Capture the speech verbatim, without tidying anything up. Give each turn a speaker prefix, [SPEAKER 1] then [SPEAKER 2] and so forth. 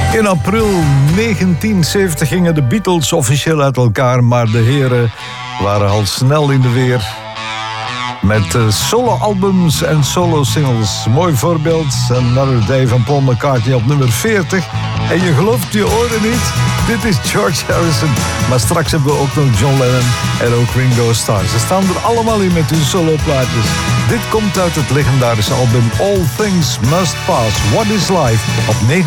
[SPEAKER 1] In april negentien zeventig gingen de Beatles officieel uit elkaar, maar de heren waren al snel in de weer met uh, solo-albums en solo-singles. Mooi voorbeeld, Another Day van Paul McCartney op nummer veertig. En je gelooft je oren niet, dit is George Harrison. Maar straks hebben we ook nog John Lennon en ook Ringo Starr. Ze staan er allemaal in met hun solo-plaatjes. Dit komt uit het legendarische album All Things Must Pass. What is Life op negen.